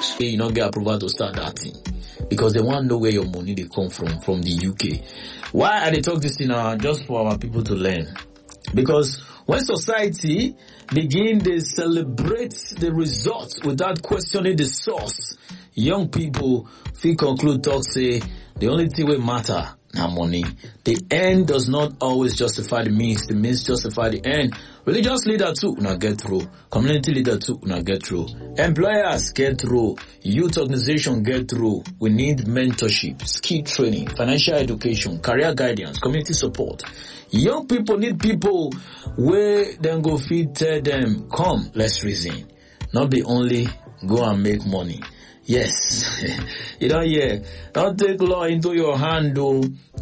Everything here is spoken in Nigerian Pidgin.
house. You don't get approval to start that thing. Because they want to know where your money they come from the UK. Why I talk this thing now? Just for our people to learn. Because when society begin to celebrate the results without questioning the source, young people feel conclude talk say the only thing will matter now money. The end does not always justify the means justify the end. Religious leader too, not get through. Community leader too, not get through. Employers get through. Youth organization get through. We need mentorship, skill training, financial education, career guidance, community support. Young people need people where then go feed tell them, come, let's reason. Not be only go and make money. Yes. You don't hear. Don't take law into your hand though.